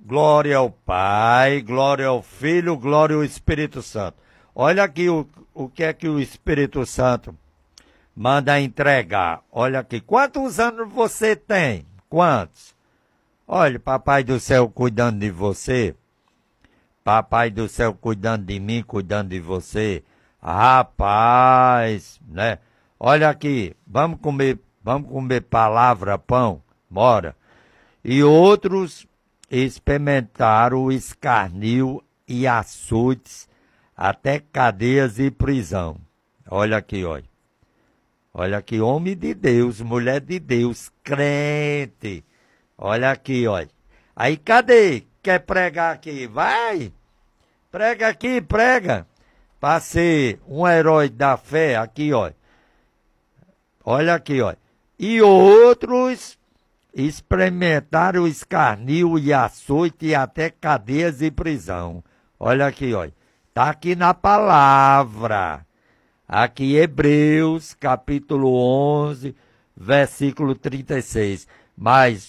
Glória ao Pai, glória ao Filho, glória ao Espírito Santo. Olha aqui o que é que o Espírito Santo manda entregar. Olha aqui, quantos anos você tem? Quantos? Olha, Papai do Céu cuidando de você, Papai do Céu cuidando de mim, cuidando de você. Rapaz, né? Olha aqui, vamos comer palavra, pão, bora. E outros experimentaram o escarnio e açoites, até cadeias e prisão. Olha aqui, olha. Olha aqui, homem de Deus, mulher de Deus, crente. Olha aqui, olha. Aí, cadê? Quer pregar aqui? Vai! Prega aqui, prega. Para ser um herói da fé, aqui, olha. Olha aqui, olha. E outros experimentaram o escarnio e açoite e até cadeias e prisão. Olha aqui, olha. Está aqui na palavra. Aqui Hebreus, capítulo 11, versículo 36. Mas,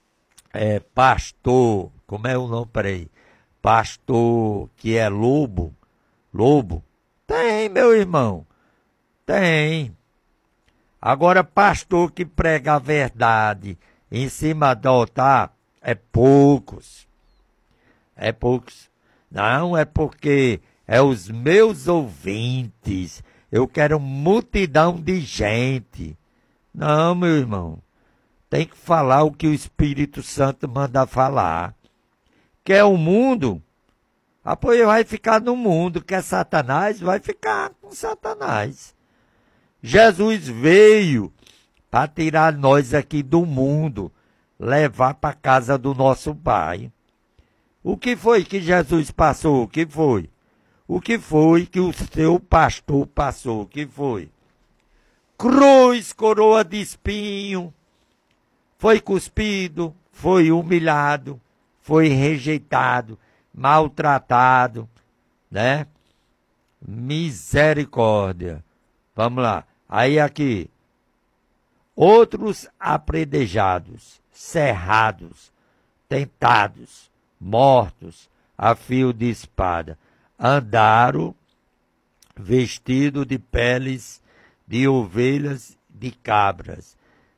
pastor, como é o nome? Peraí. Pastor que é lobo. Tem, meu irmão. Tem. Agora, pastor que prega a verdade em cima do altar, é poucos. É poucos. Não, é porque é os meus ouvintes. Eu quero multidão de gente. Não, meu irmão. Tem que falar o que o Espírito Santo manda falar. Quer o mundo? Pois vai ficar no mundo. Quer Satanás? Vai ficar com Satanás. Jesus veio para tirar nós aqui do mundo, levar para a casa do nosso Pai. O que foi que Jesus passou? O que foi? O que foi que o seu pastor passou? O que foi? Cruz, coroa de espinho, foi cuspido, foi humilhado, foi rejeitado, maltratado, né? Misericórdia. Vamos lá. Aí aqui. Outros apredejados, cerrados, tentados, mortos a fio de espada, andaram vestidos de peles de ovelhas, de cabras,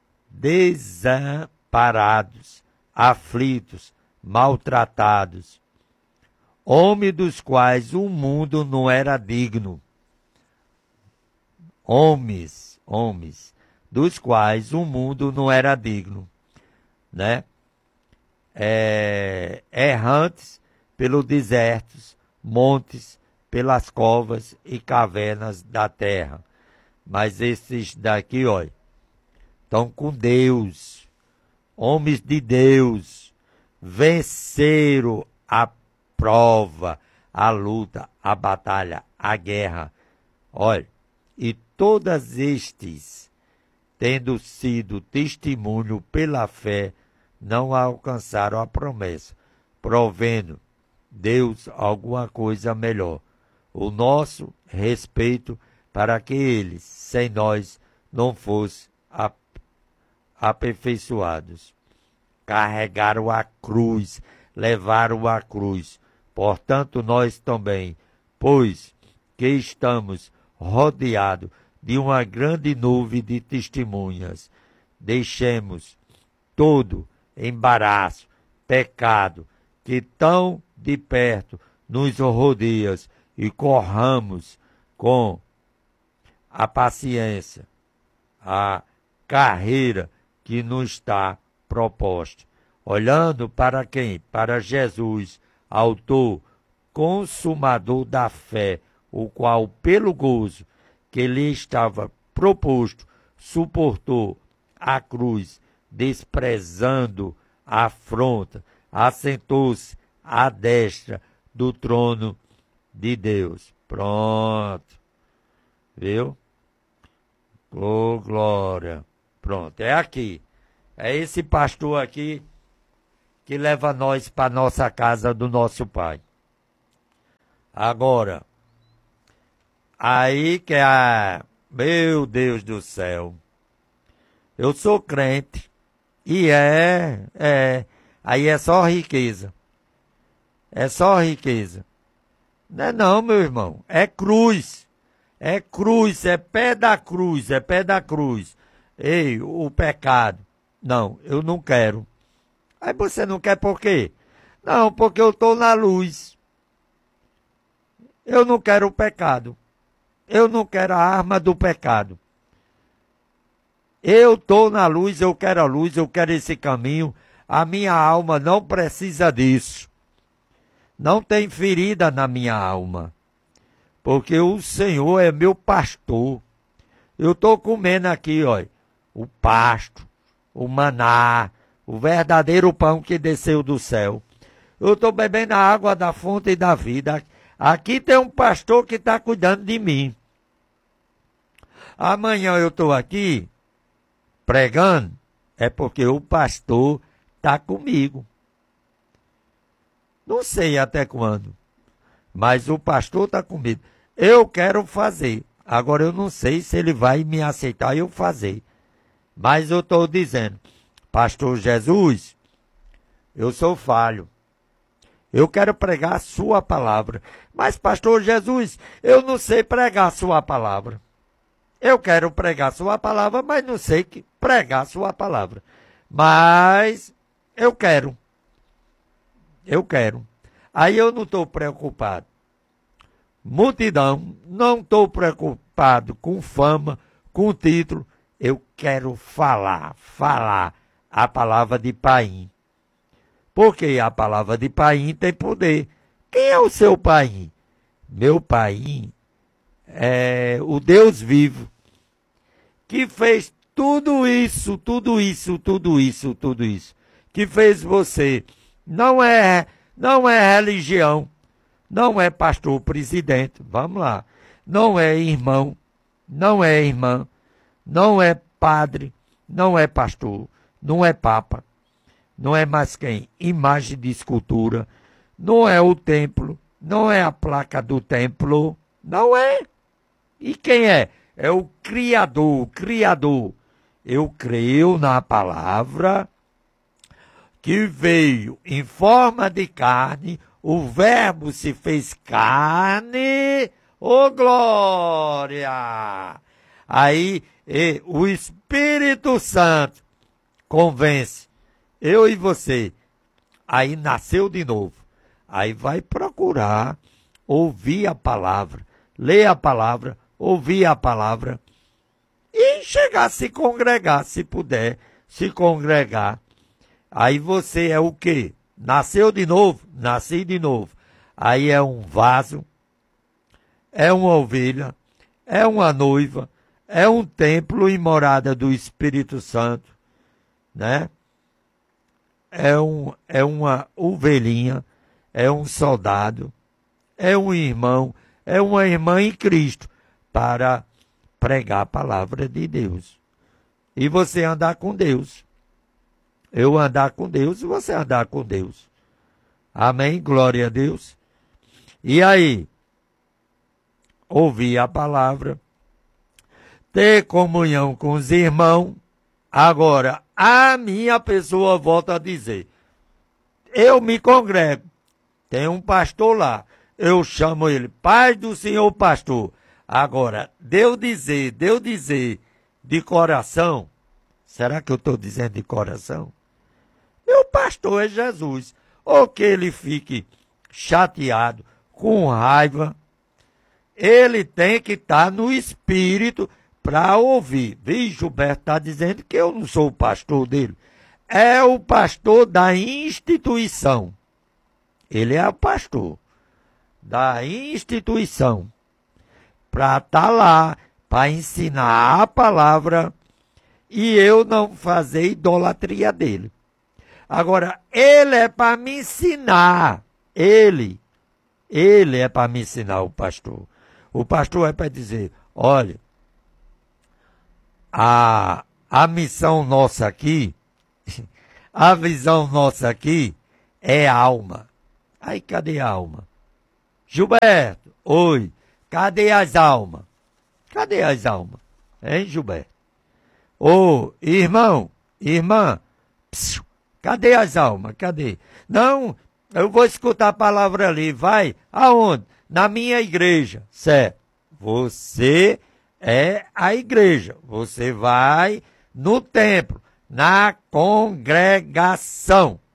desamparados, aflitos, maltratados, homens dos quais o mundo não era digno. Homens, dos quais o mundo não era digno, né? Errantes pelos desertos, montes, pelas covas e cavernas da terra. Mas esses daqui, olha, estão com Deus, homens de Deus, venceram a prova, a luta, a batalha, a guerra. Olha, e todos estes, tendo sido testemunho pela fé, não alcançaram a promessa, provendo Deus alguma coisa melhor, o nosso respeito para que eles, sem nós, não fossem aperfeiçoados. Carregaram a cruz, levaram a cruz, portanto nós também, pois que estamos rodeado de uma grande nuvem de testemunhas, deixemos todo embaraço, pecado, que tão de perto nos rodeia e corramos com a paciência a carreira que nos está proposta. Olhando para quem? Para Jesus, autor, consumador da fé, o qual, pelo gozo que lhe estava proposto, suportou a cruz, desprezando a afronta, assentou-se à destra do trono de Deus. Pronto. Viu? Oh, glória. Pronto, é aqui. É esse pastor aqui que leva nós para nossa casa do nosso Pai. Agora, aí que é, meu Deus do céu, eu sou crente e aí é só riqueza. É só riqueza. Não é não, meu irmão. É cruz. É cruz, é pé da cruz, é pé da cruz. Ei, o pecado. Não, eu não quero. Aí você não quer por quê? Não, porque eu estou na luz. Eu não quero o pecado. Eu não quero a arma do pecado. Eu estou na luz, eu quero a luz, eu quero esse caminho. A minha alma não precisa disso. Não tem ferida na minha alma. Porque o Senhor é meu pastor. Eu estou comendo aqui, ó, o pasto, o maná, o verdadeiro pão que desceu do céu. Eu estou bebendo a água da fonte da vida. Aqui tem um pastor que está cuidando de mim. Amanhã eu estou aqui pregando, é porque o pastor está comigo. Não sei até quando, mas o pastor está comigo. Eu quero fazer. Agora eu não sei se ele vai me aceitar eu fazer. Mas eu estou dizendo, pastor Jesus, eu sou falho. Eu quero pregar a sua palavra. Mas, pastor Jesus, eu não sei pregar a sua palavra. Eu quero pregar a sua palavra, mas não sei pregar a sua palavra. Mas eu quero. Eu quero. Aí eu não estou preocupado. Multidão, não estou preocupado com fama, com título. Eu quero falar a palavra de Paim. Porque a palavra de Paim tem poder. Quem é o seu Paim? Meu Paim é o Deus vivo, que fez tudo isso, que fez você. Não é religião, não é pastor presidente, vamos lá, não é irmão, não é irmã, não é padre, não é pastor, não é papa, não é mais quem? Imagem de escultura, não é o templo, não é a placa do templo, não é. E quem é? É o Criador, o Criador. Eu creio na palavra que veio em forma de carne, o Verbo se fez carne, ô glória! Aí o Espírito Santo convence eu e você. Aí nasceu de novo. Aí vai procurar ouvir a palavra, ler a palavra, ouvir a palavra e chegar a se congregar, se puder se congregar. Aí você é o quê? Nasceu de novo? Nasci de novo. Aí é um vaso, é uma ovelha, é uma noiva, é um templo e morada do Espírito Santo, né? É uma ovelhinha, é um soldado, é um irmão, é uma irmã em Cristo, para pregar a palavra de Deus. E você andar com Deus. Eu andar com Deus e você andar com Deus. Amém? Glória a Deus. E aí? Ouvir a palavra, ter comunhão com os irmãos. Agora, a minha pessoa volta a dizer, eu me congrego, tem um pastor lá, eu chamo ele, Paz do Senhor pastor. Agora, deu dizer de coração, será que eu estou dizendo de coração? Meu pastor é Jesus. Ou que ele fique chateado, com raiva, ele tem que estar no espírito para ouvir. Viu, Gilberto está dizendo que eu não sou o pastor dele. É o pastor da instituição. Ele é o pastor da instituição. Para estar lá, para ensinar a palavra e eu não fazer idolatria dele. Agora, ele é para me ensinar. Ele é para me ensinar, o pastor. O pastor é para dizer, olha, a missão nossa aqui, a visão nossa aqui é alma. Aí, cadê a alma? Gilberto, oi, cadê as almas? Cadê as almas? Hein, Gilberto? Ô, irmão, irmã, psiu, cadê as almas? Cadê? Não, Eu vou escutar a palavra ali. Vai aonde? Na minha igreja. Certo. Você é a igreja. Você vai no templo, na congregação.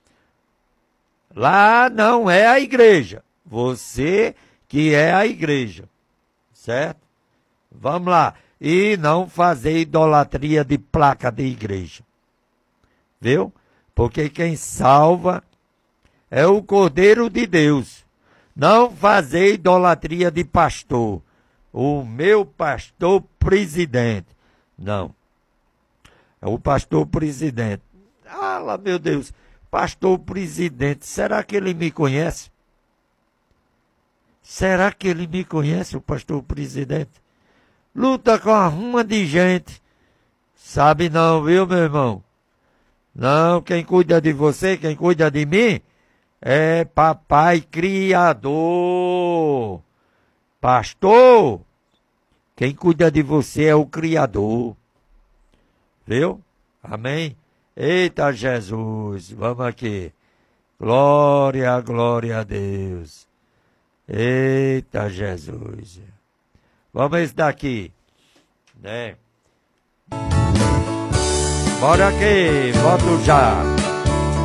Lá não é a igreja. Você que é a igreja. Certo? Vamos lá. E não fazer idolatria de placa de igreja. Viu? Porque quem salva é o Cordeiro de Deus. Não fazer idolatria de pastor. O meu pastor presidente. Não. É o pastor presidente. Ah, lá, meu Deus. Pastor presidente. Será que ele me conhece? Será que ele me conhece, o pastor presidente? Luta com a ruma de gente. Sabe não, viu, meu irmão? Não, quem cuida de você, quem cuida de mim, é papai criador. Pastor, quem cuida de você é o criador. Viu? Amém? Eita Jesus, vamos aqui. Glória, glória a Deus. Eita Jesus. Vamos esse daqui, né? Bora aqui, volto já.